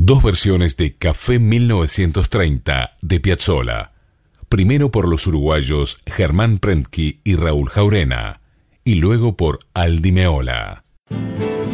Dos versiones de Café 1930 de Piazzolla. Primero por los uruguayos Germán Prentke y Raúl Jaurena, y luego por Aldi Meola.